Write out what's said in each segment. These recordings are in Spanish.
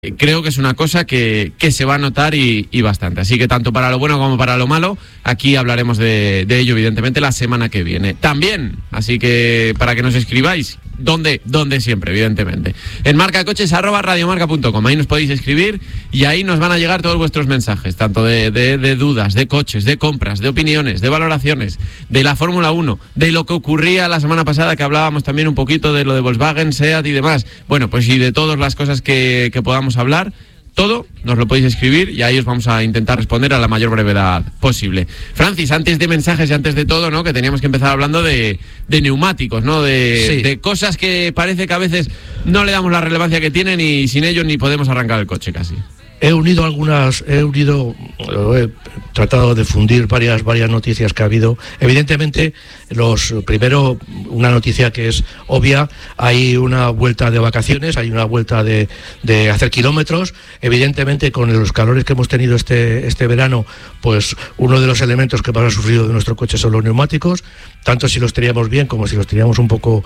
Creo que es una cosa que se va a notar y bastante. Así que tanto para lo bueno como para lo malo, aquí hablaremos de ello, evidentemente, la semana que viene. También, así que para que nos escribáis, ¿dónde siempre, evidentemente? En marcacoches@radiomarca.com, ahí nos podéis escribir y ahí nos van a llegar todos vuestros mensajes, tanto de dudas, de coches, de compras, de opiniones, de valoraciones, de la Fórmula 1, de lo que ocurría la semana pasada, que hablábamos también un poquito de lo de Volkswagen, SEAT y demás. Bueno, pues y de todas las cosas que podamos hablar, todo nos lo podéis escribir y ahí os vamos a intentar responder a la mayor brevedad posible. Francis, antes de mensajes y antes de todo, ¿no?, que teníamos que empezar hablando de neumáticos, ¿no?, de cosas que parece que a veces no le damos la relevancia que tienen y sin ellos ni podemos arrancar el coche casi. He tratado de fundir varias noticias que ha habido. Evidentemente, primero, una noticia que es obvia: hay una vuelta de vacaciones, hay una vuelta de hacer kilómetros. Evidentemente, con los calores que hemos tenido este verano, pues uno de los elementos que más ha sufrido de nuestro coche son los neumáticos, tanto si los teníamos bien como si los teníamos un poco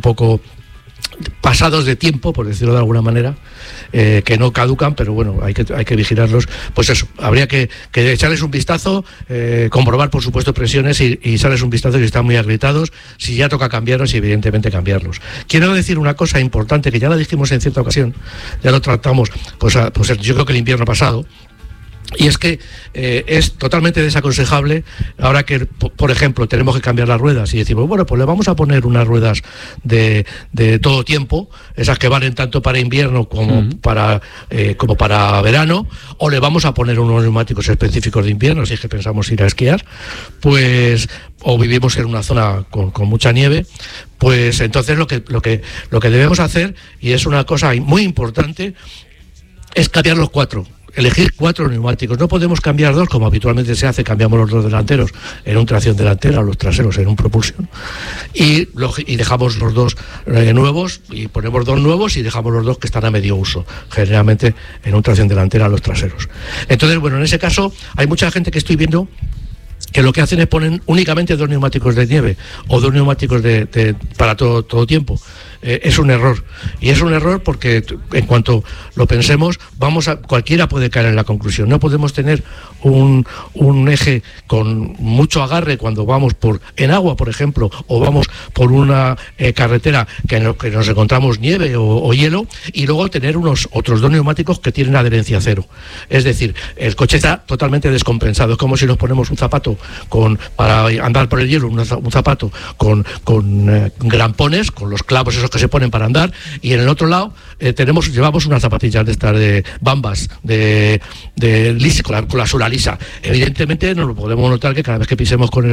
pasados de tiempo, por decirlo de alguna manera, que no caducan, pero bueno, hay que vigilarlos. Pues eso, habría que echarles un vistazo, comprobar por supuesto presiones y echarles un vistazo si están muy agrietados, si ya toca cambiarlos y evidentemente cambiarlos. Quiero decir una cosa importante que ya la dijimos en cierta ocasión, ya lo tratamos, pues yo creo que el invierno pasado. Y es que es totalmente desaconsejable, ahora que, por ejemplo, tenemos que cambiar las ruedas y decimos, bueno, pues le vamos a poner unas ruedas de todo tiempo, esas que valen tanto para invierno como para verano, o le vamos a poner unos neumáticos específicos de invierno, si es que pensamos ir a esquiar, pues, o vivimos en una zona con mucha nieve, pues entonces lo que debemos hacer, y es una cosa muy importante, es cambiar los cuatro. Elegir 4 neumáticos. No podemos cambiar 2 como habitualmente se hace. Cambiamos los 2 delanteros en un tracción delantera, los traseros en un propulsión, y dejamos los 2 nuevos, y ponemos 2 nuevos y dejamos los 2 que están a medio uso, generalmente en un tracción delantera, los traseros. Entonces, bueno, en ese caso hay mucha gente que estoy viendo que lo que hacen es poner únicamente 2 neumáticos de nieve o 2 neumáticos para todo tiempo. Es un error, y es un error porque en cuanto lo pensemos, cualquiera puede caer en la conclusión. No podemos tener un eje con mucho agarre cuando vamos en agua, por ejemplo, o vamos por una carretera que nos encontramos nieve o hielo, y luego tener otros 2 neumáticos que tienen adherencia cero. Es decir, el coche está totalmente descompensado. Es como si nos ponemos un zapato para andar por el hielo, un zapato con grampones, con los clavos esos que se ponen para andar, y en el otro lado llevamos unas zapatillas de estas de bambas de lisa, con la suela lisa. Evidentemente nos lo podemos notar que cada vez que pisemos con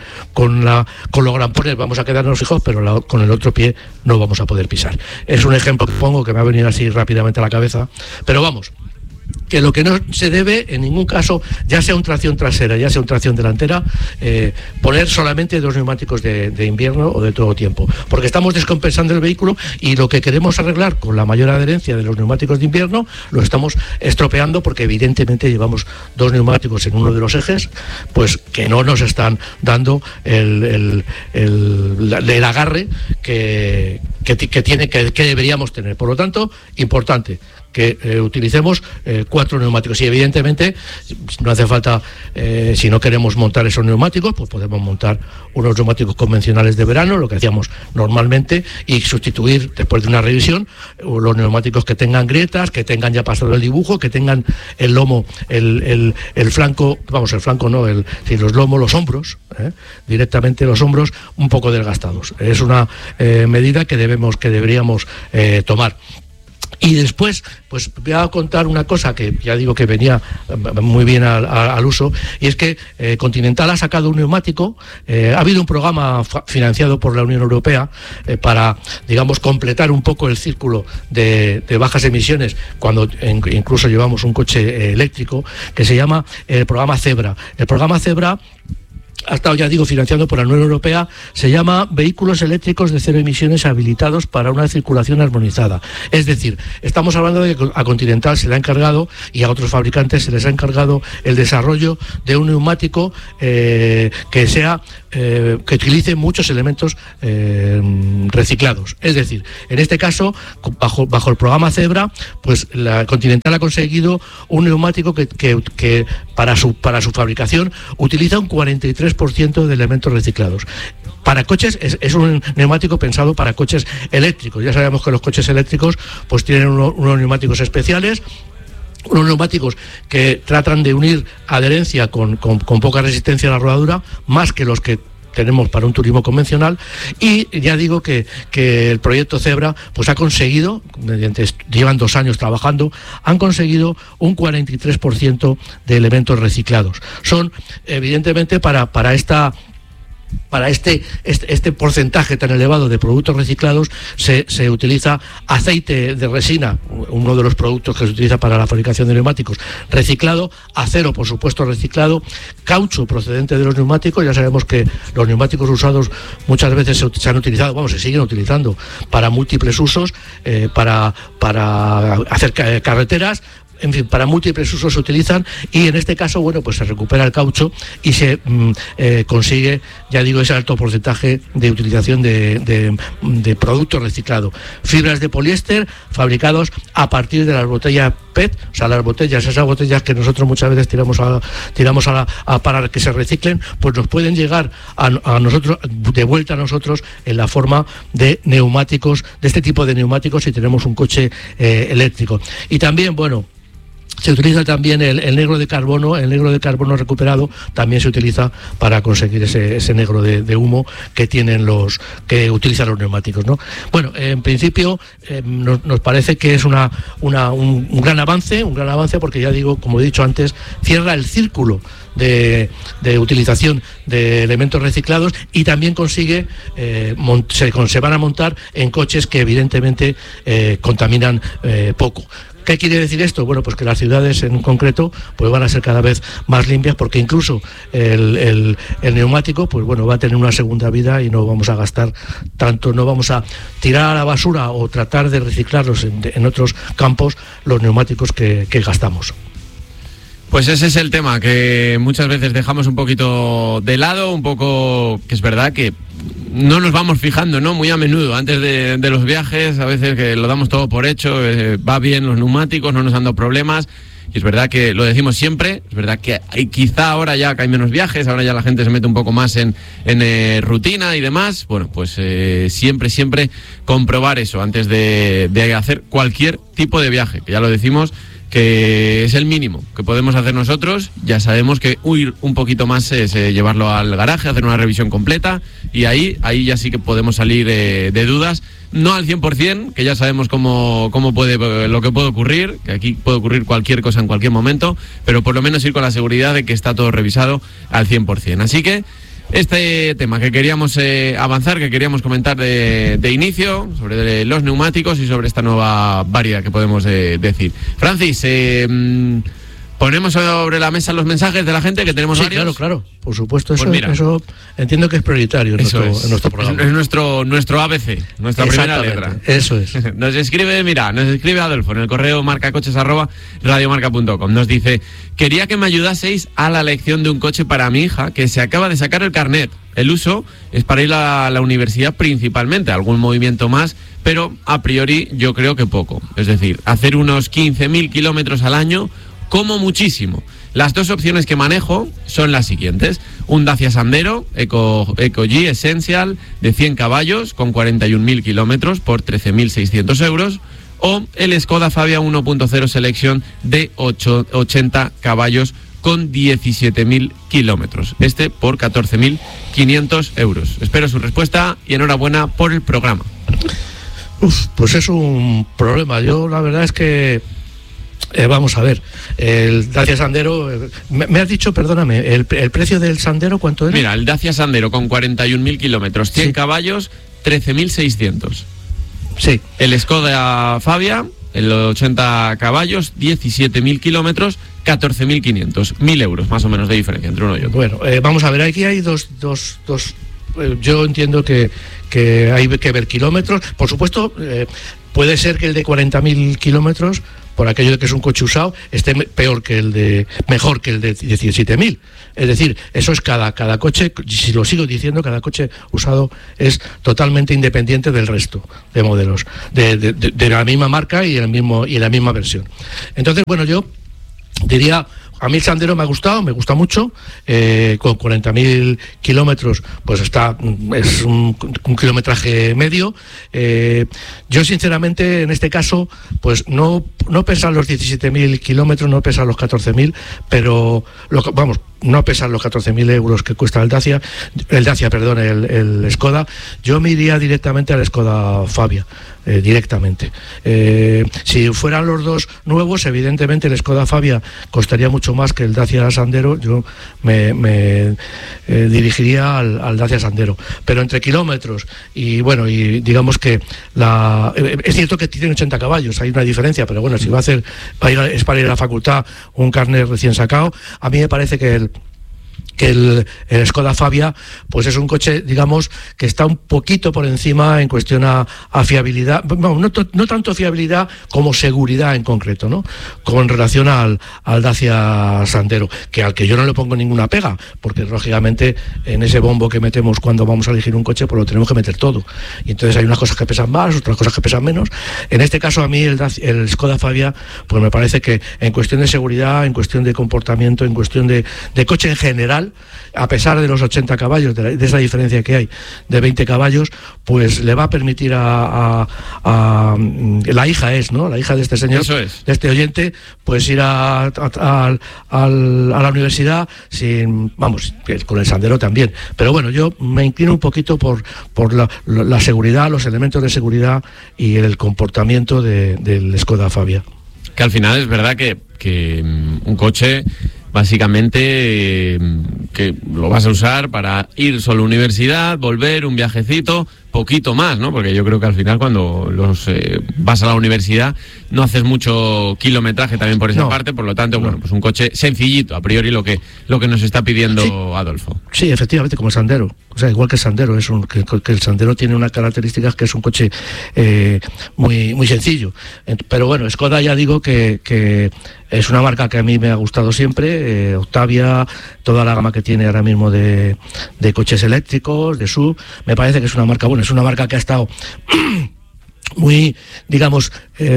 los grampones vamos a quedarnos fijos, pero con el otro pie no vamos a poder pisar. Es un ejemplo que pongo, que me ha venido así rápidamente a la cabeza, pero vamos, que lo que no se debe en ningún caso, ya sea un tracción trasera, ya sea un tracción delantera, poner solamente 2 neumáticos de invierno o de todo tiempo, porque estamos descompensando el vehículo, y lo que queremos arreglar con la mayor adherencia de los neumáticos de invierno lo estamos estropeando, porque evidentemente llevamos 2 neumáticos en uno de los ejes, pues que no nos están dando el agarre que deberíamos tener. Por lo tanto, importante que utilicemos 4 neumáticos, y evidentemente no hace falta, si no queremos montar esos neumáticos, pues podemos montar unos neumáticos convencionales de verano, lo que hacíamos normalmente, y sustituir después de una revisión los neumáticos que tengan grietas, que tengan ya pasado el dibujo, que tengan el lomo, el flanco, los lomos, los hombros, directamente los hombros un poco desgastados. Es una medida que deberíamos tomar. Y después, pues voy a contar una cosa que ya digo que venía muy bien al uso, y es que Continental ha sacado un neumático. Ha habido un programa financiado por la Unión Europea para, digamos, completar un poco el círculo de bajas emisiones cuando incluso llevamos un coche eléctrico, que se llama el programa Zebra. El programa Zebra ha estado, ya digo, financiado por la Unión Europea. Se llama Vehículos Eléctricos de Cero Emisiones habilitados para una circulación armonizada. Es decir, estamos hablando de que a Continental se le ha encargado, y a otros fabricantes se les ha encargado, el desarrollo de un neumático que sea que utilice muchos elementos reciclados. Es decir, en este caso, bajo el programa Zebra, pues la Continental ha conseguido un neumático que para su fabricación utiliza un 43% de elementos reciclados. Para coches es un neumático pensado para coches eléctricos. Ya sabemos que los coches eléctricos pues tienen unos neumáticos especiales, unos neumáticos que tratan de unir adherencia con poca resistencia a la rodadura, más que los que tenemos para un turismo convencional. Y ya digo que el proyecto Zebra pues ha conseguido, llevan 2 años trabajando, han conseguido un 43% de elementos reciclados. Son evidentemente para este porcentaje tan elevado de productos reciclados se utiliza aceite de resina, uno de los productos que se utiliza para la fabricación de neumáticos, reciclado, acero por supuesto reciclado, caucho procedente de los neumáticos. Ya sabemos que los neumáticos usados muchas veces se han utilizado, se siguen utilizando para múltiples usos, para hacer carreteras. En fin, para múltiples usos se utilizan, y en este caso, pues se recupera el caucho y se consigue, ya digo, ese alto porcentaje de utilización de productos reciclados. Fibras de poliéster fabricados a partir de las botellas PET, o sea, esas botellas que nosotros muchas veces tiramos para que se reciclen, pues nos pueden llegar a nosotros, de vuelta a nosotros, en la forma de neumáticos, de este tipo de neumáticos, si tenemos un coche eléctrico. Y también, se utiliza también el negro de carbono recuperado, también se utiliza para conseguir ese negro de humo que que utilizan los neumáticos, ¿no? En principio nos parece que es un gran avance, porque ya digo, como he dicho antes, cierra el círculo de utilización de elementos reciclados, y también consigue se van a montar en coches que evidentemente contaminan poco. ¿Qué quiere decir esto? Pues que las ciudades en concreto pues van a ser cada vez más limpias, porque incluso el neumático va a tener una segunda vida, y no vamos a gastar tanto, no vamos a tirar a la basura o tratar de reciclarlos en otros campos los neumáticos que gastamos. Pues ese es el tema que muchas veces dejamos un poquito de lado, un poco, que es verdad que no nos vamos fijando, ¿no? Muy a menudo, antes de los viajes, a veces que lo damos todo por hecho, va bien los neumáticos, no nos han dado problemas, y es verdad que lo decimos siempre, es verdad que quizá ahora ya que hay menos viajes, ahora ya la gente se mete un poco más en rutina y demás, siempre comprobar eso antes de hacer cualquier tipo de viaje, que ya lo decimos, que es el mínimo que podemos hacer nosotros. Ya sabemos que huir un poquito más es llevarlo al garaje, hacer una revisión completa, y ahí ya sí que podemos salir de dudas, no al 100%, que ya sabemos lo que puede ocurrir, que aquí puede ocurrir cualquier cosa en cualquier momento, pero por lo menos ir con la seguridad de que está todo revisado al 100%. Así que este tema que queríamos avanzar, que queríamos comentar de inicio, sobre los neumáticos y sobre esta nueva variedad que podemos decir. Francis, ponemos sobre la mesa los mensajes de la gente, que tenemos varios. Claro, por supuesto, eso entiendo que es prioritario en nuestro programa. Es nuestro ABC, nuestra primera letra. Eso es. Nos escribe Adolfo en el correo marcacoches@radiomarca.com. Nos dice: quería que me ayudaseis a la elección de un coche para mi hija, que se acaba de sacar el carnet. El uso es para ir a la universidad principalmente, algún movimiento más, pero a priori yo creo que poco. Es decir, hacer unos 15.000 kilómetros al año, como muchísimo. Las dos opciones que manejo son las siguientes: un Dacia Sandero Eco G Essential de 100 caballos con 41.000 kilómetros por 13.600 euros, o el Skoda Fabia 1.0 Selection de 80 caballos con 17.000 kilómetros, por 14.500 euros. Espero su respuesta y enhorabuena por el programa. Pues es un problema. Yo la verdad es que vamos a ver, el Dacia Sandero, me has dicho, perdóname, el precio del Sandero, ¿cuánto era? Mira, el Dacia Sandero con 41.000 kilómetros, 100 caballos, 13.600. Sí. El Skoda Fabia, el 80 caballos, 17.000 kilómetros, 14.500, 1.000 euros más o menos de diferencia entre uno y otro. Vamos a ver, aquí hay dos yo entiendo que hay que ver kilómetros. Por supuesto, puede ser que el de 40.000 kilómetros por aquello de que es un coche usado, esté mejor que el de 17.000. Es decir, eso es cada coche, si lo sigo diciendo, cada coche usado es totalmente independiente del resto de modelos, de la misma marca y en la misma versión. Entonces, bueno, yo diría, a mí el Sandero me gusta mucho, con 40.000 kilómetros, pues es un kilometraje medio. Yo sinceramente en este caso, pues no pesan los 17.000 kilómetros, no pesan los 14.000, pero no pesan los 14.000 euros que cuesta el Skoda. Yo me iría directamente al Skoda Fabia, directamente. Si fueran los dos nuevos, evidentemente el Skoda Fabia costaría mucho más que el Dacia Sandero. Yo me dirigiría al Dacia Sandero, pero entre kilómetros y bueno, y digamos que es cierto que tiene 80 caballos, hay una diferencia, pero bueno, si va a hacer para ir a la facultad un carnet recién sacado, a mí me parece que el Skoda Fabia pues es un coche, digamos, que está un poquito por encima en cuestión a fiabilidad, no tanto fiabilidad como seguridad en concreto, ¿no? Con relación al Dacia Sandero, al que yo no le pongo ninguna pega, porque lógicamente en ese bombo que metemos cuando vamos a elegir un coche, pues lo tenemos que meter todo, y entonces hay unas cosas que pesan más, otras cosas que pesan menos. En este caso a mí el Skoda Fabia pues me parece que en cuestión de seguridad, en cuestión de comportamiento, en cuestión de coche en general, a pesar de los 80 caballos, de esa diferencia que hay de 20 caballos, pues le va a permitir a la hija de este señor, de este oyente, pues ir a la universidad con el Sandero también. Pero bueno, yo me inclino un poquito por la seguridad, los elementos de seguridad y el comportamiento del Skoda Fabia. Que al final es verdad que un coche básicamente que lo vas a usar para ir solo a universidad, volver, un viajecito, poquito más, ¿no? Porque yo creo que al final cuando vas a la universidad no haces mucho kilometraje también por esa parte, por lo tanto, bueno, pues un coche sencillito, a priori lo que nos está pidiendo sí, Adolfo. Sí, efectivamente, como el Sandero. O sea, igual que el Sandero, que el Sandero tiene unas características que es un coche muy, muy sencillo. Pero bueno, Skoda ya digo que es una marca que a mí me ha gustado siempre, Octavia, toda la gama que tiene ahora mismo de coches eléctricos, de SUV, me parece que es una marca, es una marca que ha estado muy, digamos,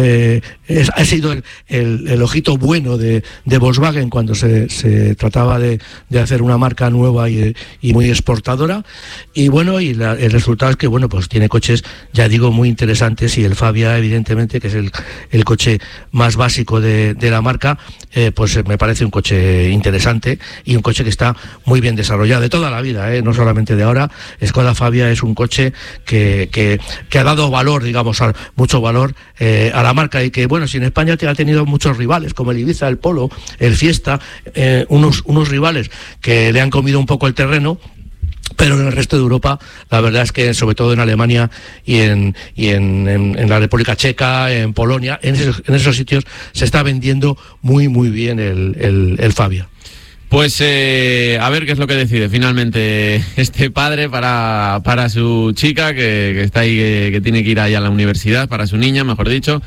ha sido el ojito bueno de Volkswagen cuando se trataba de hacer una marca nueva y muy exportadora, y bueno, y el resultado es que bueno, pues tiene coches, ya digo, muy interesantes, y el Fabia evidentemente, que es el coche más básico de la marca, pues me parece un coche interesante y un coche que está muy bien desarrollado de toda la vida, no solamente de ahora. Skoda Fabia es un coche que ha dado valor, digamos, mucho valor a la marca, y que bueno, si en España ha tenido muchos rivales como el Ibiza, el Polo, el Fiesta, unos rivales que le han comido un poco el terreno, pero en el resto de Europa, la verdad es que sobre todo en Alemania y en la República Checa, en Polonia, en esos sitios se está vendiendo muy muy bien el Fabia. Pues a ver qué es lo que decide finalmente este padre para su chica que está ahí, que tiene que ir ahí a la universidad, para su niña, mejor dicho,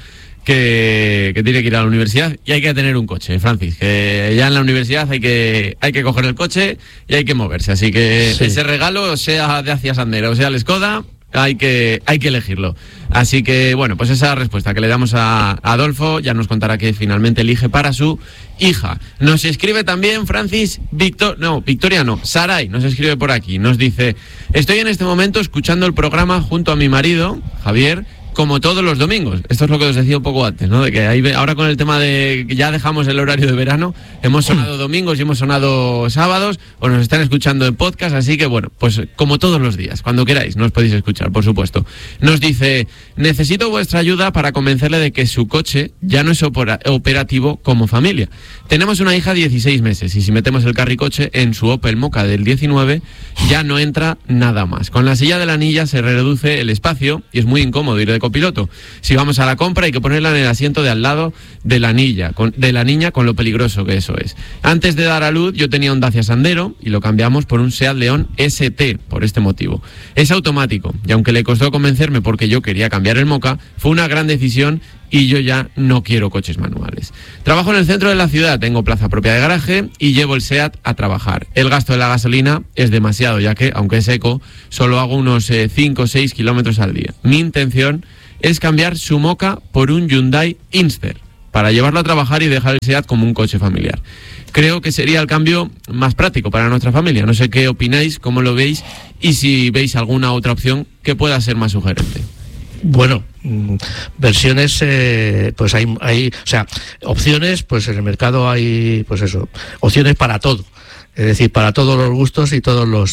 que tiene que ir a la universidad, y hay que tener un coche, Francis, que ya en la universidad hay que coger el coche y hay que moverse, así que sí, ese regalo, sea de Dacia Sandero o sea el Skoda, hay que elegirlo. Así que bueno, pues esa respuesta que le damos a Adolfo, ya nos contará que finalmente elige para su hija. Nos escribe también Francis Victoria no, Saray nos escribe por aquí, nos dice: estoy en este momento escuchando el programa junto a mi marido, Javier, como todos los domingos. Esto es lo que os decía un poco antes, ¿no? De que ahora con el tema de que ya dejamos el horario de verano, hemos sonado domingos y hemos sonado sábados, o nos están escuchando en podcast, así que bueno, pues como todos los días, cuando queráis, nos podéis escuchar, por supuesto. Nos dice: necesito vuestra ayuda para convencerle de que su coche ya no es operativo como familia. Tenemos una hija de 16 meses y si metemos el carricoche en su Opel Mokka del 19, ya no entra nada más. Con la silla de la anilla se reduce el espacio y es muy incómodo ir de copiloto. Si vamos a la compra hay que ponerla en el asiento de al lado de la niña, con lo peligroso que eso es. Antes de dar a luz yo tenía un Dacia Sandero y lo cambiamos por un Seat León ST por este motivo. Es automático y aunque le costó convencerme porque yo quería cambiar el Mokka, fue una gran decisión y yo ya no quiero coches manuales. Trabajo en el centro de la ciudad, tengo plaza propia de garaje y llevo el SEAT a trabajar. El gasto de la gasolina es demasiado, ya que, aunque es eco, solo hago unos 5 o 6 kilómetros al día. Mi intención es cambiar su Moka por un Hyundai Inster, para llevarlo a trabajar y dejar el SEAT como un coche familiar. Creo que sería el cambio más práctico para nuestra familia. No sé qué opináis, cómo lo veis y si veis alguna otra opción que pueda ser más sugerente. Bueno, versiones, pues hay, o sea, opciones, pues en el mercado hay, pues eso, opciones para todo. Es decir, para todos los gustos y todos los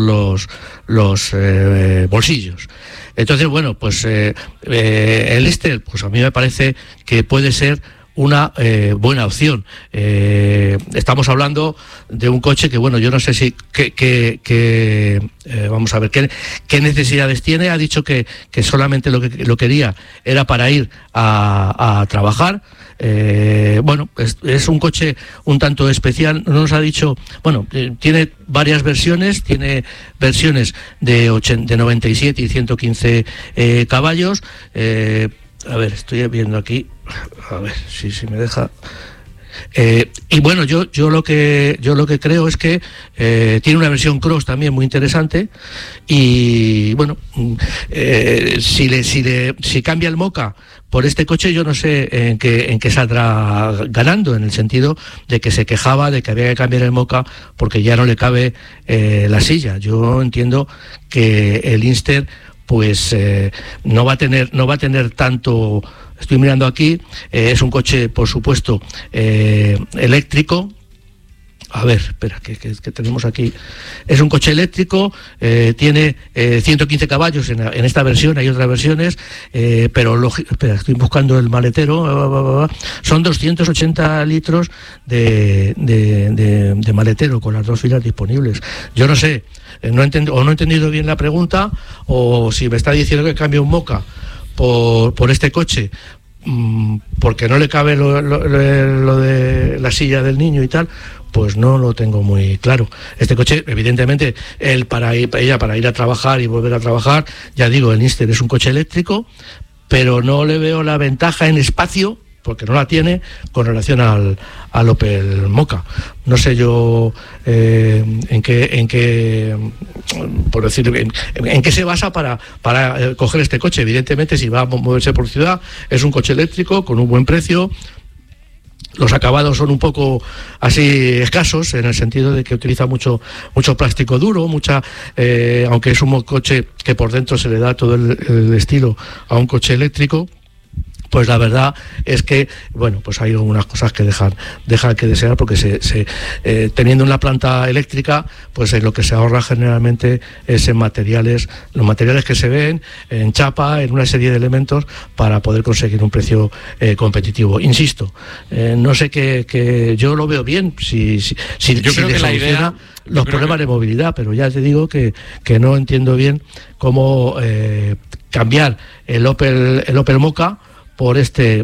bolsillos. Entonces, bueno, pues el Inster, pues a mí me parece que puede ser una buena opción. Estamos hablando de un coche que, bueno, yo no sé si vamos a ver qué necesidades tiene. Ha dicho que solamente lo quería era para ir a trabajar. Bueno, es un coche un tanto especial. No nos ha dicho, bueno, tiene varias versiones, tiene versiones de 97 y 115 caballos. A ver, estoy viendo aquí, a ver si me deja. Y bueno, yo lo que creo es que tiene una versión cross también muy interesante. Y bueno, si cambia el Moka por este coche, yo no sé en qué saldrá ganando, en el sentido de que se quejaba de que había que cambiar el Moka porque ya no le cabe la silla. Yo entiendo que el Inster pues no va a tener tanto. Estoy mirando aquí, es un coche, por supuesto, eléctrico. A ver, espera, que tenemos aquí. Es un coche eléctrico, tiene 115 caballos en esta versión, hay otras versiones, pero espera, estoy buscando el maletero. Son 280 litros de maletero con las dos filas disponibles. Yo no sé, no he entendido bien la pregunta, o si me está diciendo que cambie un Moka por este coche porque no le cabe lo de la silla del niño y tal, pues no lo tengo muy claro. Este coche, evidentemente, para ir a trabajar y volver a trabajar, ya digo, el Inster es un coche eléctrico, pero no le veo la ventaja en espacio, porque no la tiene, con relación al Opel Moka. No sé yo en qué por decir, en qué se basa para coger este coche. Evidentemente, si va a moverse por ciudad, es un coche eléctrico con un buen precio. Los acabados son un poco así escasos, en el sentido de que utiliza mucho plástico duro, aunque es un coche que por dentro se le da todo el estilo a un coche eléctrico. Pues la verdad es que, bueno, pues hay algunas cosas que dejan que desear, porque teniendo una planta eléctrica, pues en lo que se ahorra generalmente es en los materiales que se ven, en chapa, en una serie de elementos, para poder conseguir un precio competitivo. Insisto, no sé que yo lo veo bien, si yo creo que la idea los problemas de movilidad, pero ya te digo que no entiendo bien cómo cambiar el Opel Moka por este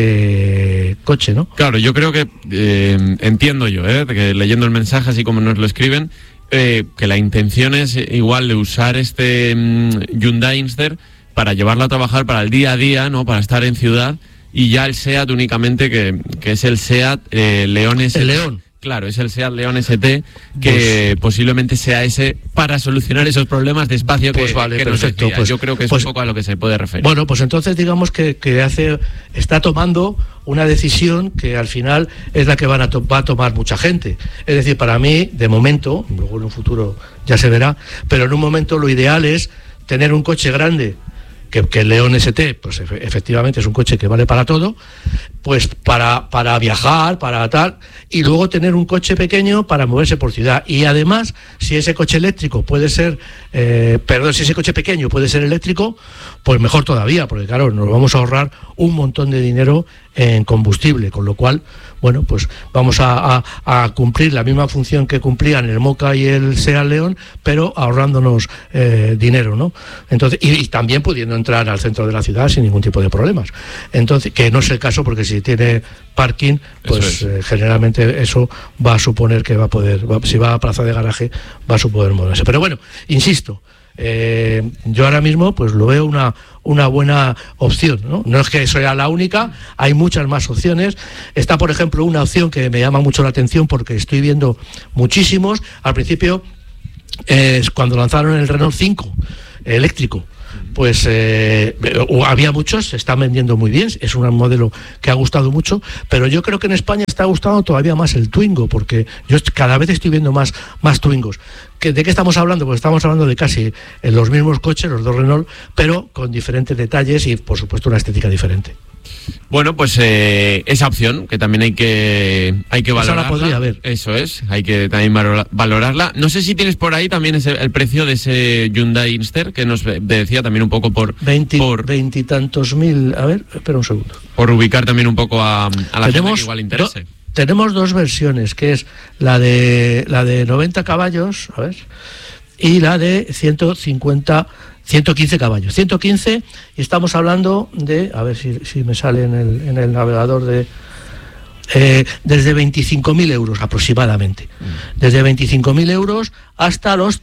coche, ¿no? Claro, yo creo que entiendo yo, que leyendo el mensaje así como nos lo escriben, que la intención es igual de usar este Hyundai Inster para llevarlo a trabajar para el día a día, ¿no? Para estar en ciudad, y ya el SEAT únicamente que es el SEAT León ST. El León. Claro, es el SEAT León ST, que posiblemente sea ese para solucionar esos problemas de espacio que nos decía. Pues, yo creo que es un poco a lo que se puede referir. Bueno, pues entonces digamos que está tomando una decisión que al final es la que va a tomar mucha gente. Es decir, para mí, de momento, luego en un futuro ya se verá, pero en un momento lo ideal es tener un coche grande, que el León ST, pues efectivamente es un coche que vale para todo, pues para viajar, para tal, y luego tener un coche pequeño para moverse por ciudad. Y además, si ese coche eléctrico puede ser, si ese coche pequeño puede ser eléctrico, pues mejor todavía, porque claro, nos vamos a ahorrar un montón de dinero en combustible, con lo cual, bueno, pues vamos a cumplir la misma función que cumplían el Moka y el SEAT León, pero ahorrándonos dinero, ¿no? Entonces, y también pudiendo entrar al centro de la ciudad sin ningún tipo de problemas. Entonces, que no es el caso, porque si tiene parking, pues generalmente eso va a suponer que si va a plaza de garaje, va a suponer moverse. Pero bueno, insisto, yo ahora mismo pues lo veo una buena opción, ¿no? No es que sea la única, hay muchas más opciones. Está, por ejemplo, una opción que me llama mucho la atención porque estoy viendo muchísimos. Al principio, cuando lanzaron el Renault 5 eléctrico, pues había muchos, se están vendiendo muy bien, es un modelo que ha gustado mucho, pero yo creo que en España está gustando todavía más el Twingo, porque yo cada vez estoy viendo más Twingos. ¿De qué estamos hablando? Pues estamos hablando de casi los mismos coches, los dos Renault, pero con diferentes detalles y, por supuesto, una estética diferente. Bueno, pues esa opción que también hay que valorarla. Esa la podría haber. Eso es, hay que también valorarla. No sé si tienes por ahí también el precio de ese Hyundai Inster, que nos decía también un poco por 20 y tantos mil. A ver, espera un segundo. Por ubicar también un poco a la gente que igual interese. Tenemos dos versiones, que es la de 90 caballos, a ver, y la de 115 caballos. 115, y estamos hablando de, a ver si me sale en el navegador desde 25.000 euros aproximadamente. Desde 25.000 euros hasta los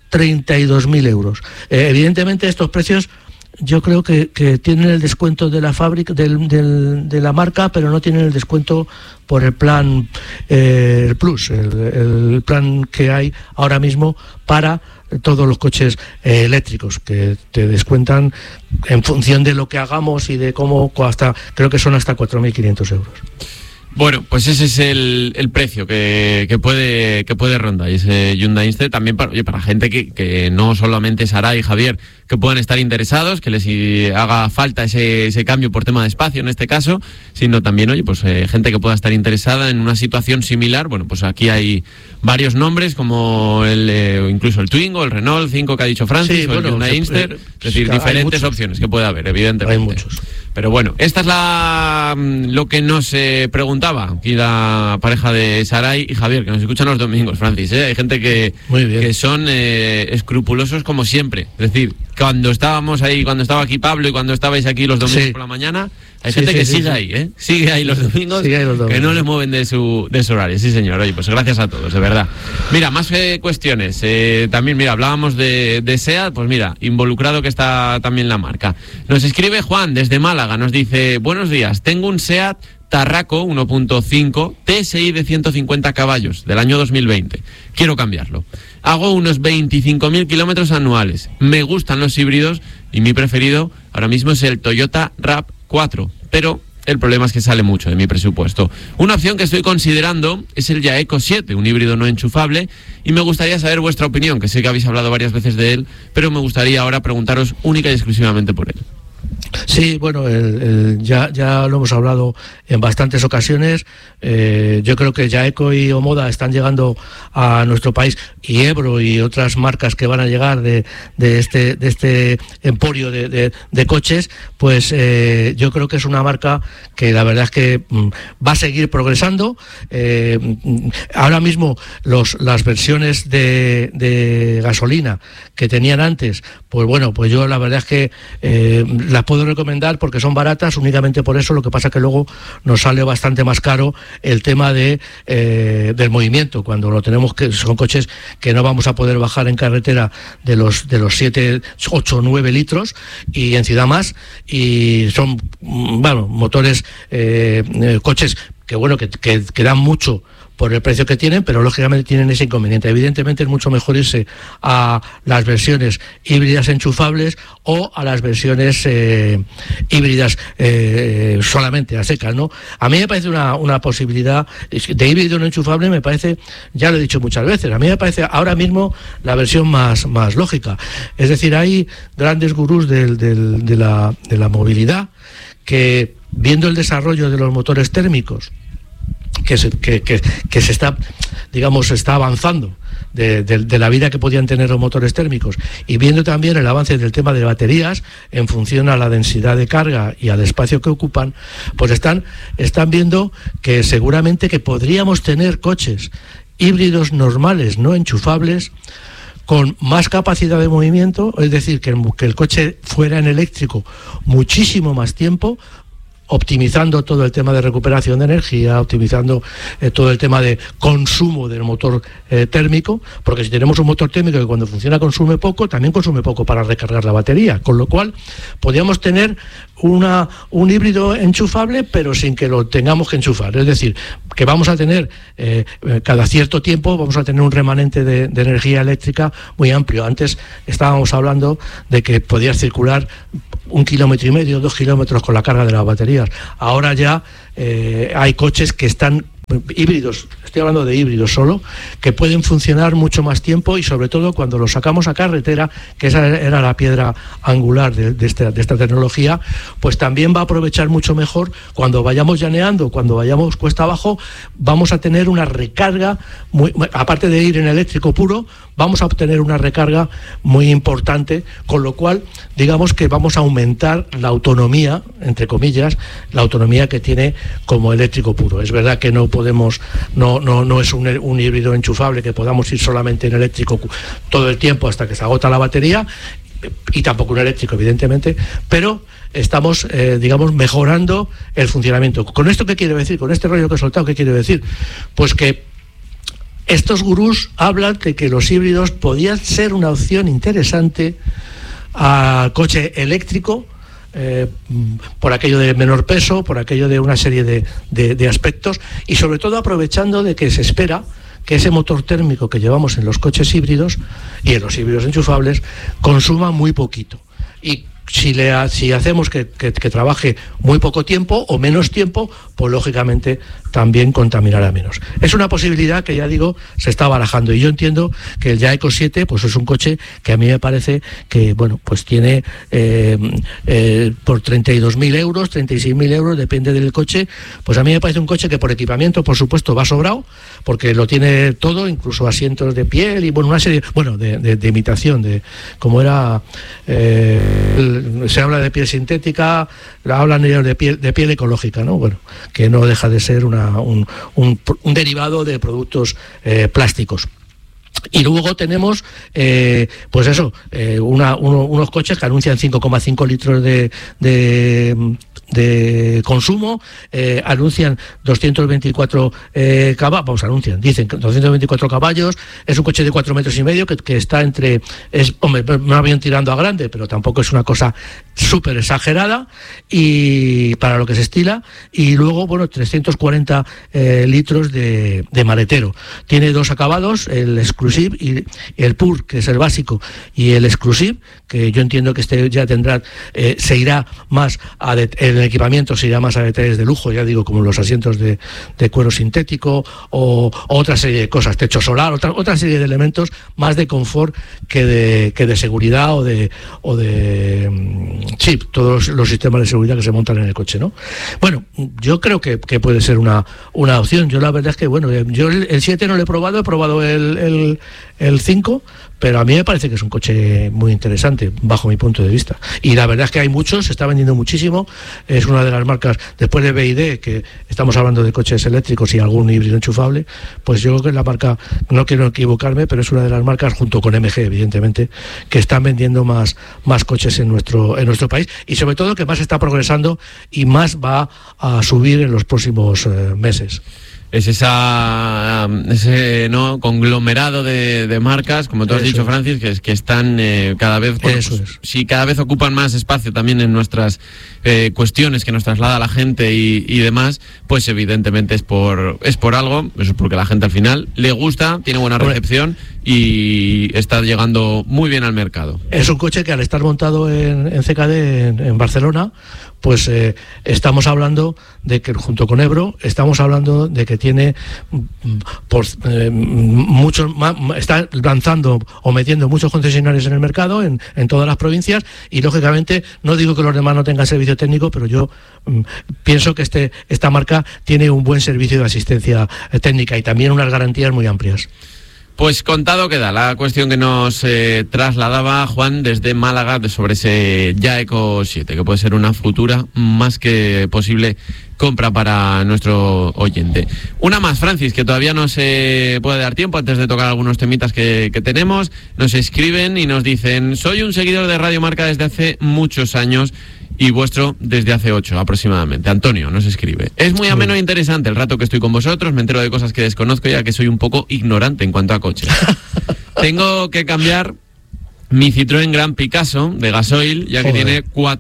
32.000 euros. Evidentemente estos precios yo creo que tienen el descuento de la fábrica, de la marca, pero no tienen el descuento por el plan el Plus, el plan que hay ahora mismo para todos los coches eléctricos, que te descuentan en función de lo que hagamos y de cómo, creo que son hasta 4.500 euros. Bueno, pues ese es el precio que puede rondar, y ese Hyundai Inster también para gente que no solamente Saray y Javier, que puedan estar interesados, que les haga falta ese cambio por tema de espacio en este caso, sino también, pues gente que pueda estar interesada en una situación similar. Bueno, pues aquí hay varios nombres, como incluso el Twingo, el Renault 5 que ha dicho Francis, o el Hyundai Inster, es decir, diferentes opciones que puede haber, evidentemente. Hay muchos. Pero bueno, esta es lo que nos preguntaba aquí la pareja de Saray y Javier, que nos escuchan los domingos, Francis, ¿eh? Hay gente que son escrupulosos como siempre. Es decir, cuando estábamos ahí, cuando estaba aquí Pablo y cuando estabais aquí los domingos por la mañana, hay gente que sigue ahí, ¿eh? Sigue ahí los domingos, que no les mueven de su horario. Sí, señor. Oye, pues gracias a todos, de verdad. Mira, más cuestiones. También, mira, hablábamos de SEAT, pues mira, involucrado que está también la marca. Nos escribe Juan desde Málaga, nos dice: buenos días, tengo un SEAT Tarraco 1.5 TSI de 150 caballos del año 2020. Quiero cambiarlo. Hago unos 25.000 kilómetros anuales. Me gustan los híbridos y mi preferido ahora mismo es el Toyota RAV4, pero el problema es que sale mucho de mi presupuesto. Una opción que estoy considerando es el Yaeco 7, un híbrido no enchufable, y me gustaría saber vuestra opinión, que sé que habéis hablado varias veces de él, pero me gustaría ahora preguntaros única y exclusivamente por él. Sí, bueno, ya lo hemos hablado en bastantes ocasiones. Yo creo que Yaeco y Omoda están llegando a nuestro país, y Ebro y otras marcas que van a llegar de este emporio de coches. Pues yo creo que es una marca que la verdad es que va a seguir progresando. Ahora mismo las versiones de gasolina que tenían antes, pues bueno, pues yo la verdad es que las puedo recomendar porque son baratas, únicamente por eso. Lo que pasa que luego nos sale bastante más caro el tema del movimiento, cuando lo tenemos, que son coches que no vamos a poder bajar en carretera de los 7, 8, 9 litros, y en ciudad más, y son motores, coches que dan mucho por el precio que tienen, pero lógicamente tienen ese inconveniente. Evidentemente es mucho mejor irse a las versiones híbridas enchufables o a las versiones híbridas solamente a secas, ¿no? A mí me parece una posibilidad de híbrido no enchufable, me parece, ya lo he dicho muchas veces, a mí me parece ahora mismo la versión más lógica. Es decir, hay grandes gurús de la movilidad que, viendo el desarrollo de los motores térmicos, que se está, digamos, está avanzando de la vida que podían tener los motores térmicos, y viendo también el avance del tema de baterías en función a la densidad de carga y al espacio que ocupan, pues están viendo que seguramente que podríamos tener coches híbridos normales, no enchufables, con más capacidad de movimiento, es decir, que el coche fuera en eléctrico muchísimo más tiempo, optimizando todo el tema de recuperación de energía, optimizando todo el tema de consumo del motor térmico, porque si tenemos un motor térmico que cuando funciona consume poco, también consume poco para recargar la batería, con lo cual podríamos tener un híbrido enchufable, pero sin que lo tengamos que enchufar. Es decir, que vamos a tener cada cierto tiempo vamos a tener un remanente de energía eléctrica muy amplio. Antes estábamos hablando de que podías circular 1,5 kilómetros, 2 kilómetros con la carga de las baterías. Ahora ya hay coches que están híbridos, estoy hablando de híbridos solo, que pueden funcionar mucho más tiempo, y sobre todo cuando los sacamos a carretera, que esa era la piedra angular de esta tecnología, pues también va a aprovechar mucho mejor cuando vayamos llaneando, cuando vayamos cuesta abajo. Vamos a tener una recarga, aparte de ir en eléctrico puro, vamos a obtener una recarga muy importante, con lo cual digamos que vamos a aumentar la autonomía, entre comillas, la autonomía que tiene como eléctrico puro. Es verdad que no podemos, no es un híbrido enchufable que podamos ir solamente en eléctrico todo el tiempo hasta que se agota la batería, y tampoco un eléctrico, evidentemente, pero estamos, digamos, mejorando el funcionamiento. ¿Con esto qué quiere decir? Con este rollo que he soltado, ¿qué quiere decir? Pues que estos gurús hablan de que los híbridos podían ser una opción interesante al coche eléctrico, por aquello de menor peso, por aquello de una serie de aspectos, y sobre todo aprovechando de que se espera que ese motor térmico que llevamos en los coches híbridos y en los híbridos enchufables consuma muy poquito. Y si hacemos que trabaje muy poco tiempo o menos tiempo, pues lógicamente también contaminará menos. Es una posibilidad que, ya digo, se está barajando, y yo entiendo que el Jaeco 7 pues es un coche que a mí me parece que, bueno, pues tiene por 32.000 euros, 36.000 euros, depende del coche, pues a mí me parece un coche que por equipamiento, por supuesto, va sobrado, porque lo tiene todo, incluso asientos de piel y, bueno, una serie, bueno, de imitación, de como era, se habla de piel sintética, hablan ellos de piel ecológica, ¿no? Bueno, que no deja de ser un derivado de productos plásticos. Y luego tenemos, pues eso, unos coches que anuncian 5,5 litros de consumo, anuncian 224 caballos, dicen 224 caballos, es un coche de 4,5 metros que está entre, hombre, no bien tirando a grande, pero tampoco es una cosa súper exagerada, y para lo que se estila, y luego, bueno, 340 litros de maletero. Tiene dos acabados, el Exclusive y el Pure, que es el básico, y el Exclusive, que yo entiendo que este ya tendrá, se irá más el equipamiento se irá más a detalles de lujo, ya digo, como los asientos de cuero sintético o otra serie de cosas, techo solar, otra serie de elementos más de confort que de seguridad o de sí, todos los sistemas de seguridad que se montan en el coche, ¿no? Bueno, yo creo que puede ser una opción. Yo la verdad es que, bueno, yo el 7 no lo he probado el 5, pero a mí me parece que es un coche muy interesante bajo mi punto de vista, y la verdad es que hay muchos, se está vendiendo muchísimo, es una de las marcas, después de BYD, que estamos hablando de coches eléctricos y algún híbrido enchufable, pues yo creo que es la marca, no quiero equivocarme, pero es una de las marcas, junto con MG evidentemente, que están vendiendo más coches en nuestro país, y sobre todo que más está progresando y más va a subir en los próximos meses. Es ese ¿no? conglomerado de marcas, como tú has dicho, Francis, que están cada vez, sí, cada vez ocupan más espacio también en nuestras cuestiones que nos traslada la gente y demás, pues evidentemente es por algo, eso es porque la gente al final le gusta, tiene buena recepción y está llegando muy bien al mercado. Es un coche que, al estar montado en CKD en Barcelona, pues estamos hablando de que, junto con Ebro, estamos hablando de que tiene muchos más, está lanzando o metiendo muchos concesionarios en el mercado, en todas las provincias, y lógicamente no digo que los demás no tengan servicio técnico, pero yo pienso que esta marca tiene un buen servicio de asistencia técnica y también unas garantías muy amplias. Pues contado queda la cuestión que nos trasladaba Juan desde Málaga sobre ese Jaeco 7, que puede ser una futura más que posible compra para nuestro oyente. Una más, Francis, que todavía no se puede dar tiempo antes de tocar algunos temitas que tenemos. Nos escriben y nos dicen: soy un seguidor de Radio Marca desde hace muchos años y vuestro desde hace 8 aproximadamente. Antonio nos escribe: es muy ameno e interesante el rato que estoy con vosotros, me entero de cosas que desconozco ya que soy un poco ignorante en cuanto a coches. Tengo que cambiar mi Citroën Gran Picasso de gasoil, ya que tiene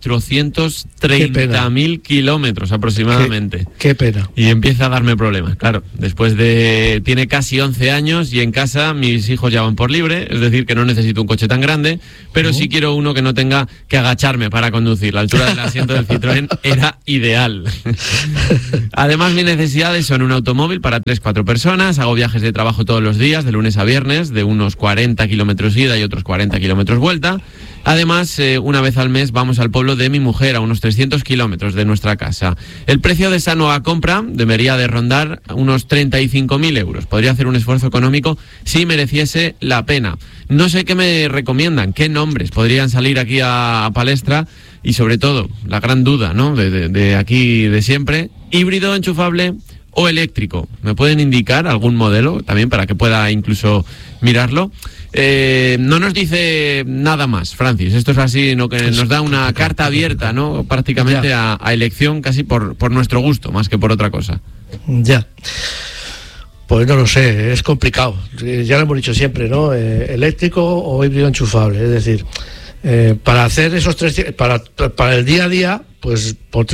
430.000 kilómetros aproximadamente. Qué pena. Y empieza a darme problemas, claro. Tiene casi 11 años y en casa mis hijos ya van por libre, es decir, que no necesito un coche tan grande, pero sí quiero uno que no tenga que agacharme para conducir. La altura del asiento del Citroën era ideal. Además, mis necesidades son un automóvil para 3-4 personas, hago viajes de trabajo todos los días, de lunes a viernes, de unos 40 kilómetros ida y otros 40 kilómetros vuelta. Además, una vez al mes vamos al pueblo de mi mujer, a unos 300 kilómetros de nuestra casa. El precio de esa nueva compra debería de rondar unos 35.000 euros. Podría hacer un esfuerzo económico si mereciese la pena. No sé qué me recomiendan, qué nombres podrían salir aquí a palestra y sobre todo, la gran duda, ¿no?, de aquí de siempre: híbrido, enchufable o eléctrico. ¿Me pueden indicar algún modelo también para que pueda incluso mirarlo? No nos dice nada más, Francis. Esto es así, ¿no?, que nos da una carta abierta, ¿no?, prácticamente a elección, casi por nuestro gusto, más que por otra cosa. Ya. Pues no lo sé, es complicado. Ya lo hemos dicho siempre, ¿no? Eléctrico o híbrido enchufable. Es decir, para hacer esos para el día a día, pues por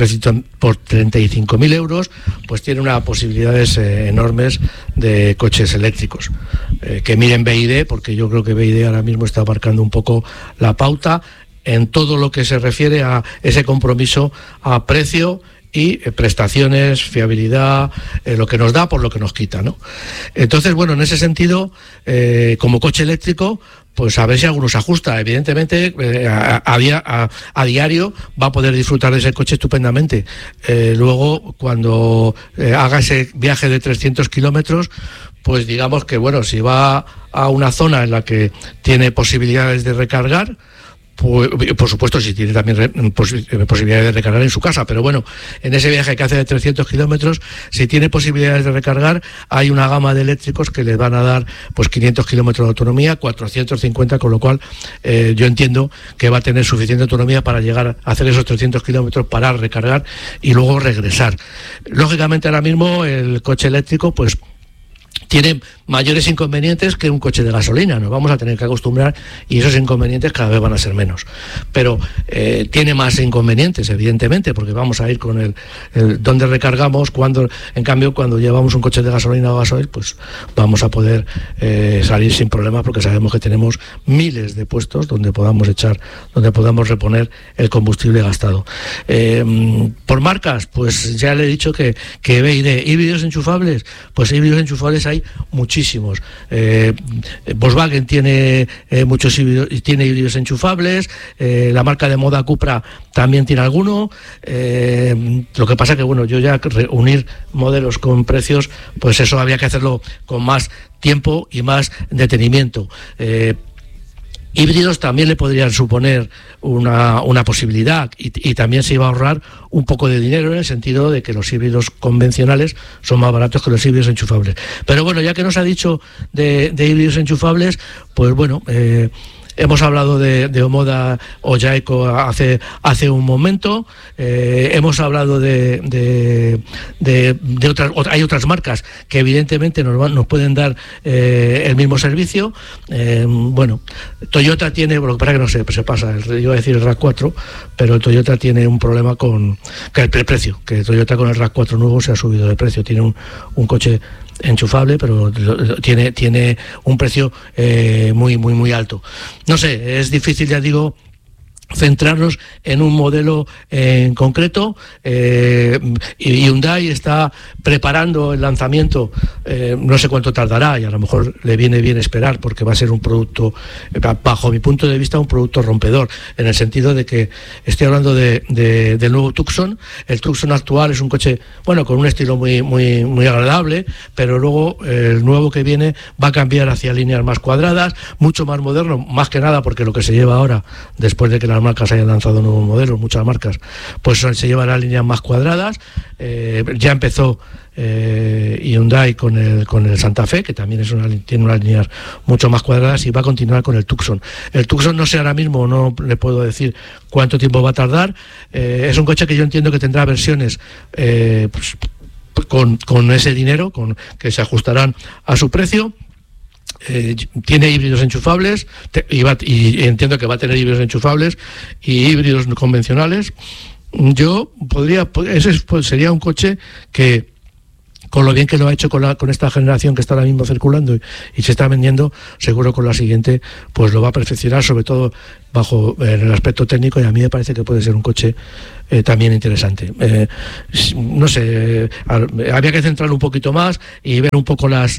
35.000 euros, pues tiene unas posibilidades enormes de coches eléctricos. Que miren BYD, porque yo creo que BYD ahora mismo está marcando un poco la pauta en todo lo que se refiere a ese compromiso a precio y prestaciones, fiabilidad, lo que nos da por lo que nos quita, ¿no? Entonces, bueno, en ese sentido, como coche eléctrico, pues a ver si alguno se ajusta. Evidentemente, a diario va a poder disfrutar de ese coche estupendamente. Luego, cuando haga ese viaje de 300 kilómetros, pues digamos que, bueno, si va a una zona en la que tiene posibilidades de recargar, pues, por supuesto, si tiene también posibilidades de recargar en su casa, pero bueno, en ese viaje que hace de 300 kilómetros, si tiene posibilidades de recargar, hay una gama de eléctricos que le van a dar pues 500 kilómetros de autonomía, 450, con lo cual yo entiendo que va a tener suficiente autonomía para llegar a hacer esos 300 kilómetros, parar, recargar y luego regresar. Lógicamente, ahora mismo el coche eléctrico, pues tiene mayores inconvenientes que un coche de gasolina. Nos vamos a tener que acostumbrar y esos inconvenientes cada vez van a ser menos. Pero tiene más inconvenientes, evidentemente, porque vamos a ir con el dónde recargamos, en cambio, cuando llevamos un coche de gasolina o gasoil, pues vamos a poder salir sin problemas, porque sabemos que tenemos miles de puestos donde podamos reponer el combustible gastado. Por marcas, pues ya le he dicho que BYD, híbridos enchufables, pues híbridos enchufables hay muchísimos. Volkswagen tiene muchos híbridos enchufables, la marca de moda Cupra también tiene alguno. Lo que pasa que, bueno, yo ya unir modelos con precios, pues eso había que hacerlo con más tiempo y más detenimiento. Híbridos también le podrían suponer una posibilidad y también se iba a ahorrar un poco de dinero, en el sentido de que los híbridos convencionales son más baratos que los híbridos enchufables. Pero bueno, ya que nos ha dicho de híbridos enchufables, pues bueno, hemos hablado de Omoda o Jaeco hace un momento. Hemos hablado de hay otras marcas que evidentemente nos pueden dar el mismo servicio. Bueno, Toyota tiene, lo que pasa que no sé, pues se pasa, yo iba a decir el RAV4, pero el Toyota tiene un problema con el precio, que Toyota con el RAV4 nuevo se ha subido de precio. Tiene un coche enchufable, pero tiene un precio muy alto. No sé, es difícil, ya digo, centrarnos en un modelo en concreto. Y Hyundai está preparando el lanzamiento, no sé cuánto tardará, y a lo mejor le viene bien esperar, porque va a ser un producto, bajo mi punto de vista, un producto rompedor, en el sentido de que estoy hablando del nuevo Tucson. El Tucson actual es un coche, bueno, con un estilo muy agradable, pero luego el nuevo que viene va a cambiar hacia líneas más cuadradas, mucho más moderno, más que nada porque lo que se lleva ahora, después de que las marcas hayan lanzado nuevos modelos, muchas marcas, pues se llevan a líneas más cuadradas. Ya empezó y Hyundai con el Santa Fe, que también tiene unas líneas mucho más cuadradas, y va a continuar con el Tucson. El Tucson no sé ahora mismo, no le puedo decir cuánto tiempo va a tardar. Es un coche que yo entiendo que tendrá versiones pues, con ese dinero, que se ajustarán a su precio. Tiene híbridos enchufables y entiendo que va a tener híbridos enchufables y híbridos convencionales. Sería un coche que, con lo bien que lo ha hecho con esta generación que está ahora mismo circulando y se está vendiendo, seguro con la siguiente pues lo va a perfeccionar, sobre todo bajo el aspecto técnico, y a mí me parece que puede ser un coche también interesante. No sé, habría que centrarlo un poquito más y ver un poco los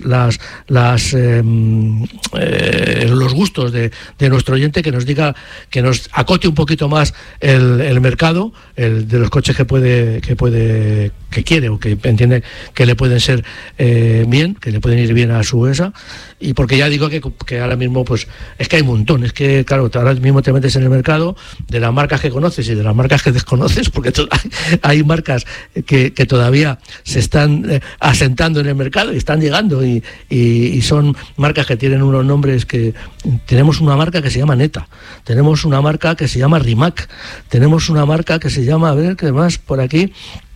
gustos de nuestro oyente, que nos diga, que nos acote un poquito más el mercado, de los coches que quiere o que entiende que le pueden ser bien, que le pueden ir bien a su ESA. Y porque ya digo que ahora mismo pues es que hay un montón, es que claro, ahora mismo te metes en el mercado de las marcas que conoces y de las marcas que desconoces, porque hay marcas que todavía se están asentando en el mercado y están llegando, y son marcas que tienen unos nombres que... Tenemos una marca que se llama Neta, tenemos una marca que se llama Rimac, tenemos una marca que se llama, a ver, ¿qué más por aquí?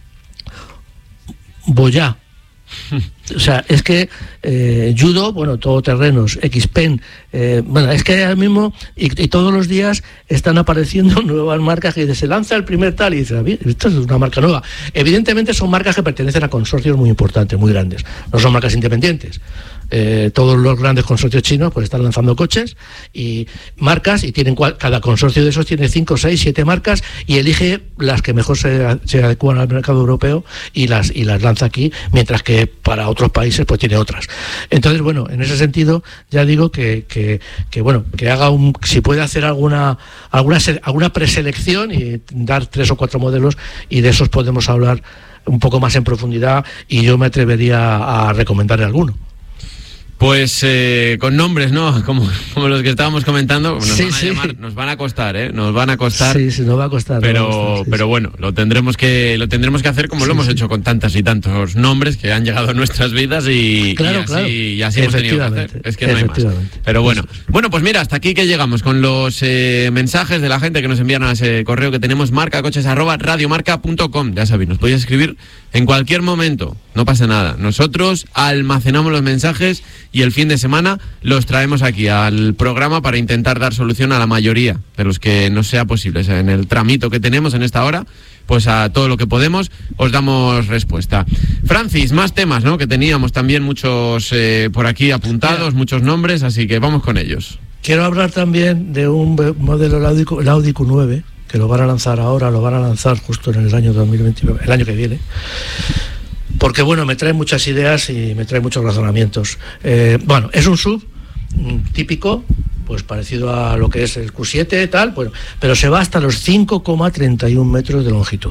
Boyá. O sea, es que Judo, bueno, todoterrenos, Xpen, bueno, es que ahora mismo y todos los días están apareciendo nuevas marcas que se lanza el primer tal y dice, esto es una marca nueva. Evidentemente son marcas que pertenecen a consorcios muy importantes, muy grandes, no son marcas independientes. Todos los grandes consorcios chinos pues están lanzando coches y marcas, y tienen cada consorcio de esos tiene 5, 6, 7 marcas, y elige las que mejor se adecuan al mercado europeo y las lanza aquí, mientras que para otros países pues tiene otras. Entonces, bueno, en ese sentido ya digo que bueno, que haga si puede hacer alguna preselección y dar 3 o 4 modelos, y de esos podemos hablar un poco más en profundidad, y yo me atrevería a recomendarle alguno. Pues con nombres, ¿no? Como los que estábamos comentando, nos van a costar, ¿eh? Nos van a costar. Sí, nos va a costar. Pero bueno, lo tendremos que hacer como lo hemos hecho con tantos y tantos nombres que han llegado a nuestras vidas y así hemos tenido que hacer. Es que no hay más. Pero bueno, pues mira, hasta aquí que llegamos con los mensajes de la gente que nos enviaron a ese correo que tenemos, marcacoches@radiomarca.com. Ya sabéis, nos podéis escribir en cualquier momento, no pasa nada. Nosotros almacenamos los mensajes y el fin de semana los traemos aquí al programa para intentar dar solución a la mayoría de los que nos sea posible. O sea, en el tramito que tenemos en esta hora, pues a todo lo que podemos os damos respuesta. Francis, más temas, ¿no? Que teníamos también muchos por aquí apuntados, muchos nombres, así que vamos con ellos. Quiero hablar también de un modelo, el Audi Q9, que lo van a lanzar ahora, lo van a lanzar justo en el año 2029, el año que viene. Porque bueno, me trae muchas ideas y me trae muchos razonamientos. Bueno, es un SUV típico, pues parecido a lo que es el Q7 tal, bueno, pero se va hasta los 5,31 metros de longitud.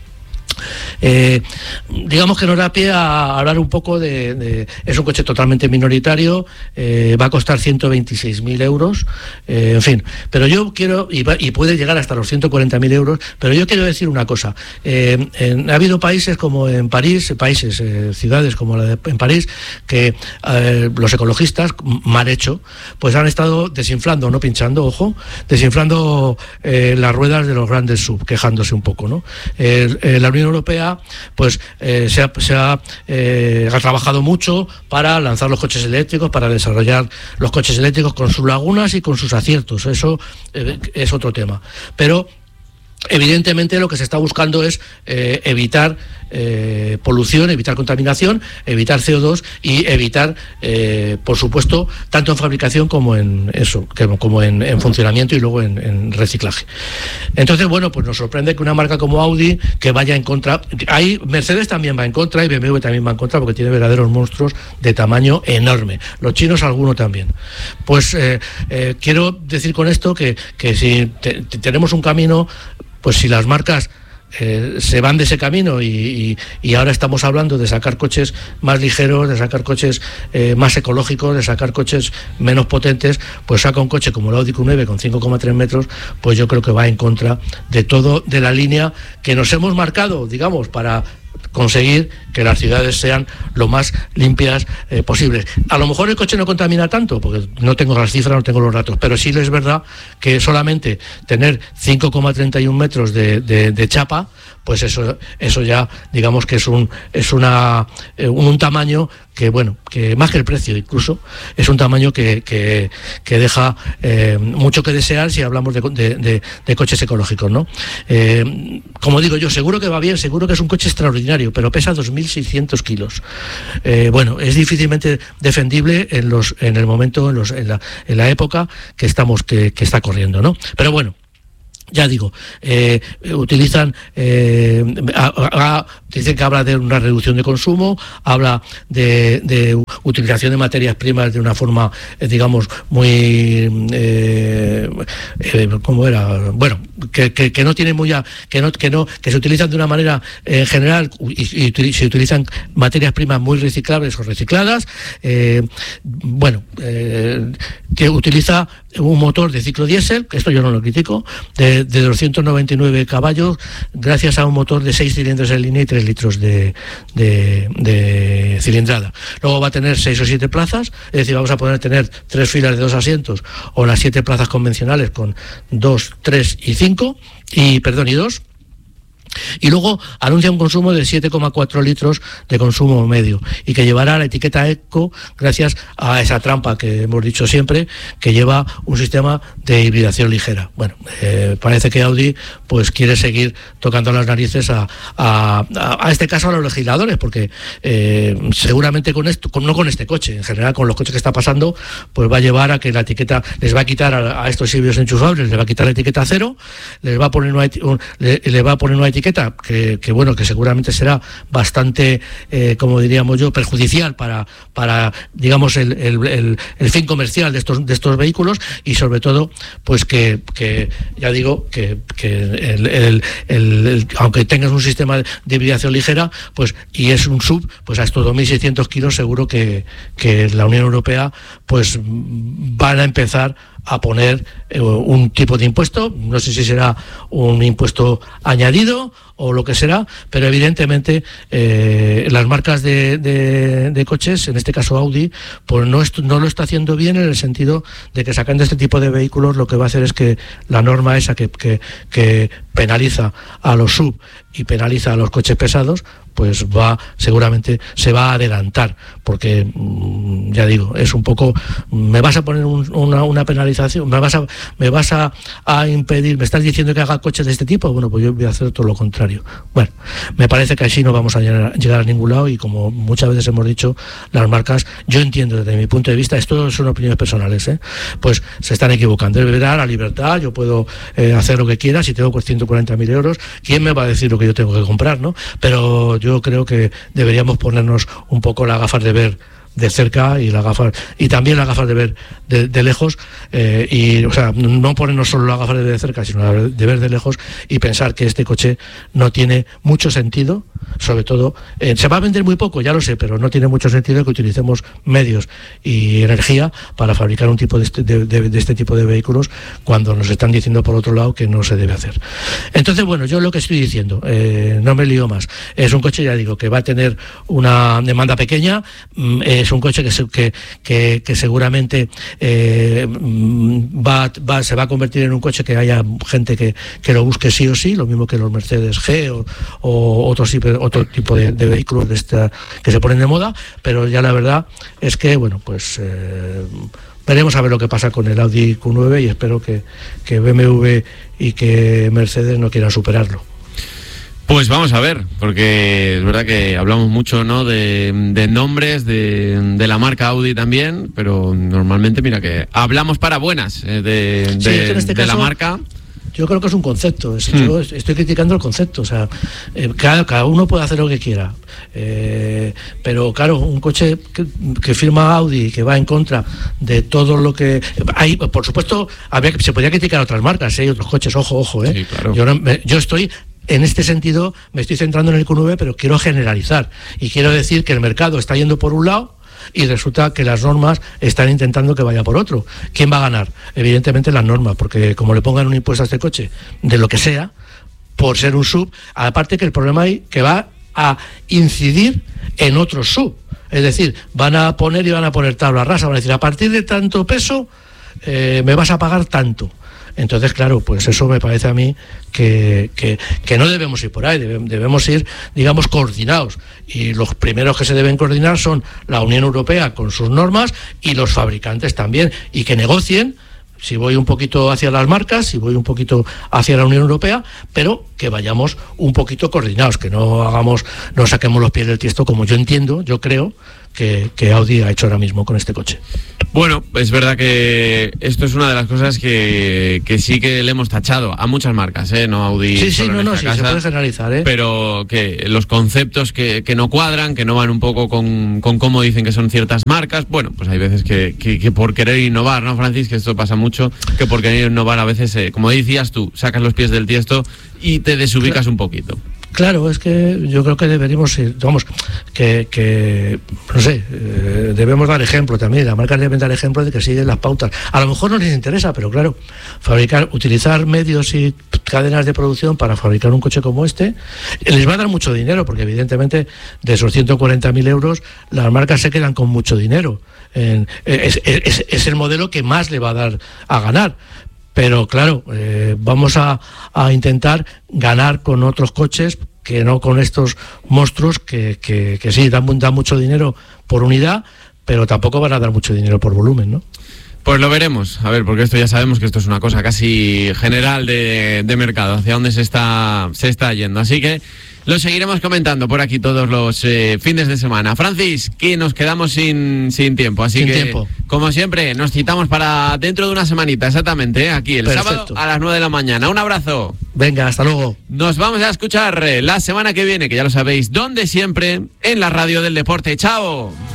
Digamos que nos da pie a hablar un poco es un coche totalmente minoritario, va a costar 126.000 euros, en fin, pero yo quiero, y puede llegar hasta los 140.000 euros, pero yo quiero decir una cosa. Ha habido países como en París, ciudades como en París, que los ecologistas, mal hecho, pues han estado desinflando, no pinchando, ojo, desinflando las ruedas de los grandes sub, quejándose un poco, ¿no? La Unión Europea pues se ha trabajado mucho para lanzar los coches eléctricos, para desarrollar los coches eléctricos con sus lagunas y con sus aciertos. Eso es otro tema, pero evidentemente lo que se está buscando es evitar polución, evitar contaminación, evitar CO2 y evitar, por supuesto, tanto en fabricación como en como en funcionamiento y luego en reciclaje. Entonces, bueno, pues nos sorprende que una marca como Audi que vaya en contra. Ahí Mercedes también va en contra y BMW también va en contra porque tiene verdaderos monstruos de tamaño enorme. Los chinos alguno también. Pues quiero decir con esto que si tenemos un camino, pues si las marcas se van de ese camino y ahora estamos hablando de sacar coches más ligeros, de sacar coches más ecológicos, de sacar coches menos potentes, pues saca un coche como el Audi Q9 con 5,3 metros, pues yo creo que va en contra de todo, de la línea que nos hemos marcado, digamos, para conseguir que las ciudades sean lo más limpias posibles. A lo mejor el coche no contamina tanto, porque no tengo las cifras, no tengo los datos, pero sí es verdad que solamente tener 5,31 metros de chapa, pues eso ya digamos que es un tamaño que, bueno, que más que el precio incluso, es un tamaño que deja mucho que desear si hablamos de coches ecológicos, ¿no? Como digo yo, seguro que va bien, seguro que es un coche extraordinario, pero pesa 2.600 kilos. Bueno, es difícilmente defendible en el momento, en la época que está corriendo, ¿no? Pero bueno, ya digo, utilizan, dicen que habla de una reducción de consumo, habla de utilización de materias primas de una forma, digamos, muy, ¿cómo era? Bueno, que no tiene que se utilizan de una manera en general y se utilizan materias primas muy reciclables o recicladas, que utiliza un motor de ciclo diésel, que esto yo no lo critico, de 299 caballos, gracias a un motor de 6 cilindros en línea y 3 litros de cilindrada. Luego va a tener 6 o 7 plazas, es decir, vamos a poder tener 3 filas de 2 asientos o las 7 plazas convencionales con 2, 3 y 5, y 2. Y luego anuncia un consumo de 7,4 litros de consumo medio y que llevará la etiqueta eco gracias a esa trampa que hemos dicho siempre, que lleva un sistema de hibridación ligera. Bueno, parece que Audi pues quiere seguir tocando las narices a este caso a los legisladores, porque seguramente con esto, no con este coche, en general con los coches que está pasando, pues va a llevar a que la etiqueta, les va a quitar a estos híbridos enchufables, les va a quitar la etiqueta cero, les va a poner una etiqueta que bueno, que seguramente será bastante, como diríamos yo, perjudicial para digamos el fin comercial de estos vehículos, y sobre todo pues que ya digo que aunque tengas un sistema de hibridación ligera, pues, y es un sub, pues a estos 2.600 kilos seguro que la Unión Europea pues van a empezar a poner un tipo de impuesto, no sé si será un impuesto añadido o lo que será, pero evidentemente las marcas de coches, en este caso Audi, pues no lo está haciendo bien, en el sentido de que sacando este tipo de vehículos lo que va a hacer es que la norma esa que penaliza a los sub y penaliza a los coches pesados, pues seguramente se va a adelantar, porque ya digo, es un poco, me vas a poner una penalización, me vas a impedir, me estás diciendo que haga coches de este tipo, bueno, pues yo voy a hacer todo lo contrario. Bueno, me parece que así no vamos a llegar a ningún lado, y como muchas veces hemos dicho, las marcas, yo entiendo desde mi punto de vista, esto son opiniones personales, pues se están equivocando. Es verdad, la libertad, yo puedo hacer lo que quiera, si tengo 140.000 euros, ¿quién me va a decir lo que yo tengo que comprar, no? Pero yo creo que deberíamos ponernos un poco las gafas de ver de cerca y también las gafas de ver de lejos, o sea, no ponernos solo las gafas de ver de cerca, sino de ver de lejos, y pensar que este coche no tiene mucho sentido, sobre todo, se va a vender muy poco, ya lo sé, pero no tiene mucho sentido que utilicemos medios y energía para fabricar un tipo de este tipo de vehículos, cuando nos están diciendo por otro lado que no se debe hacer. Entonces, bueno, yo lo que estoy diciendo, no me lío más, es un coche, ya digo, que va a tener una demanda pequeña, es un coche que seguramente se va a convertir en un coche que haya gente que lo busque sí o sí, lo mismo que los Mercedes G o otro tipo de vehículos que se ponen de moda, pero ya la verdad es que, bueno, pues veremos a ver lo que pasa con el Audi Q9, y espero que BMW y que Mercedes no quieran superarlo. Pues vamos a ver, porque es verdad que hablamos mucho, ¿no?, de nombres, de la marca Audi también, pero normalmente, mira, que hablamos para buenas de la marca. Yo creo que es un concepto, yo estoy criticando el concepto, o sea, cada uno puede hacer lo que quiera, pero claro, un coche que firma Audi, que va en contra de todo lo que hay, por supuesto, se podría criticar a otras marcas, otros coches, ojo, Sí, claro. Yo estoy... En este sentido, me estoy centrando en el Q9, pero quiero generalizar y quiero decir que el mercado está yendo por un lado y resulta que las normas están intentando que vaya por otro. ¿Quién va a ganar? Evidentemente las normas, porque como le pongan un impuesto a este coche, de lo que sea, por ser un sub, aparte que el problema hay que va a incidir en otros sub. Es decir, van a poner tabla rasa, van a decir, a partir de tanto peso me vas a pagar tanto. Entonces, claro, pues eso me parece a mí que no debemos ir por ahí, debemos ir, digamos, coordinados. Y los primeros que se deben coordinar son la Unión Europea con sus normas y los fabricantes también, y que negocien. Si voy un poquito hacia las marcas, si voy un poquito hacia la Unión Europea, pero que vayamos un poquito coordinados, que no saquemos los pies del tiesto, como yo creo que Audi ha hecho ahora mismo con este coche. Bueno, es verdad que esto es una de las cosas que sí que le hemos tachado a muchas marcas, no Audi. Sí, se puede generalizar, pero que los conceptos que no cuadran, que no van un poco con cómo dicen que son ciertas marcas. Bueno, pues hay veces que por querer innovar, ¿no, Francis? Que esto pasa mucho, que por querer innovar a veces, como decías tú, sacas los pies del tiesto y te desubicas un poquito. Claro, es que yo creo que deberíamos ir, vamos, no sé, debemos dar ejemplo también, las marcas deben dar ejemplo de que siguen las pautas. A lo mejor no les interesa, pero claro, utilizar medios y cadenas de producción para fabricar un coche como este, les va a dar mucho dinero, porque evidentemente de esos 140.000 euros, las marcas se quedan con mucho dinero. Es el modelo que más le va a dar a ganar. Pero claro, vamos a intentar ganar con otros coches, que no con estos monstruos que sí, dan mucho dinero por unidad, pero tampoco van a dar mucho dinero por volumen, ¿no? Pues lo veremos, a ver, porque esto ya sabemos que esto es una cosa casi general de mercado, hacia dónde se está yendo. Así que lo seguiremos comentando por aquí todos los fines de semana. Francis, que nos quedamos sin tiempo, así como siempre, nos citamos para dentro de una semanita, exactamente, aquí el sábado a las 9 de la mañana. Un abrazo. Venga, hasta luego. Nos vamos a escuchar la semana que viene, que ya lo sabéis, donde siempre, en la radio del deporte. ¡Chao!